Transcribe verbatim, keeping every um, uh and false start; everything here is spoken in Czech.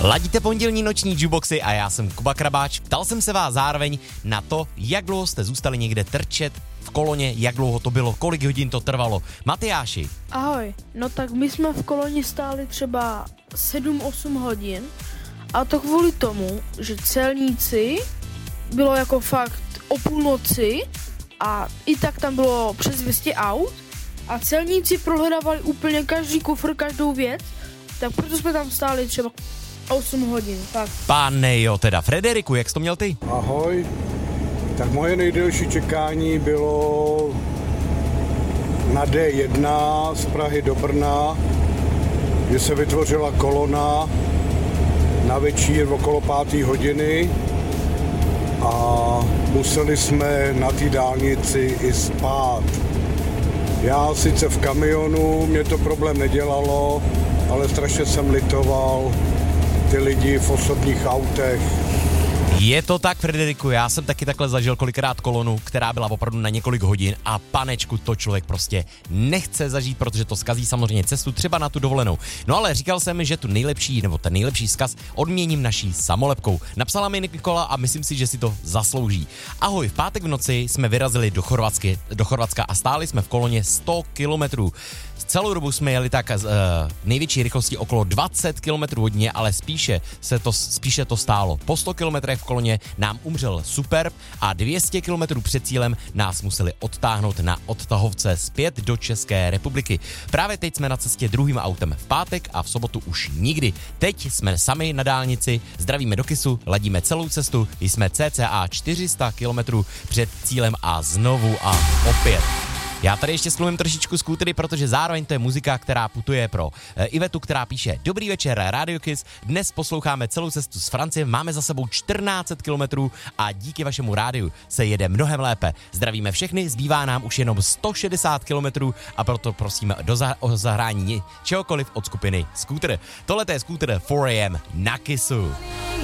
Ladíte pondělní noční jukeboxy a já jsem Kuba Krabáč. Ptal jsem se vás zároveň na to, jak dlouho jste zůstali někde trčet v koloně, jak dlouho to bylo, kolik hodin to trvalo. Matyáši. Ahoj, no tak my jsme v koloně stáli třeba sedm osm hodin a to kvůli tomu, že celníci bylo jako fakt o půlnoci a i tak tam bylo přes dvě stě aut a celníci prohledávali úplně každý kufr, každou věc, tak proto jsme tam stáli třeba osm hodin, fakt. Pane jo, teda Frederiku, jak jsi to měl ty? Ahoj, tak moje nejdelší čekání bylo na D jedna z Prahy do Brna, kde se vytvořila kolona na večír okolo páté hodiny a museli jsme na té dálnici i spát. Já sice v kamionu, mě to problém nedělalo, ale strašně jsem litoval ty lidi v osobních autech. Je to tak, Frederiku, já jsem taky takhle zažil kolikrát kolonu, která byla opravdu na několik hodin a panečku, to člověk prostě nechce zažít, protože to zkazí samozřejmě cestu třeba na tu dovolenou. No ale říkal jsem, že tu nejlepší, nebo ten nejlepší vzkaz odměním naší samolepkou. Napsala mi Nikola a myslím si, že si to zaslouží. Ahoj, v pátek v noci jsme vyrazili do Chorvatsky, do Chorvatska a stáli jsme v koloně sto kilometrů. Celou dobu jsme jeli tak z uh, největší rychlosti okolo dvacet kilometrů hodině, ale spíše se to, spíše to stálo. Po sto kilometrech v koloně nám umřel Superb a dvě stě kilometrů před cílem nás museli odtáhnout na odtahovce zpět do České republiky. Právě teď jsme na cestě druhým autem v pátek a v sobotu už nikdy. Teď jsme sami na dálnici, zdravíme do Kysu, ladíme celou cestu, jsme cca čtyři sta kilometrů před cílem a znovu a opět. Já tady ještě sklumím trošičku skútry, protože zároveň to je muzika, která putuje pro e, Ivetu, která píše: Dobrý večer, Radio Kiss. Dnes posloucháme celou cestu z Francie, máme za sebou čtrnáct set kilometrů a díky vašemu rádiu se jede mnohem lépe. Zdravíme všechny, zbývá nám už jenom sto šedesát kilometrů a proto prosíme do za- o zahrání čehokoliv od skupiny Scooter. Tohle je Scooter four a m na Kissu.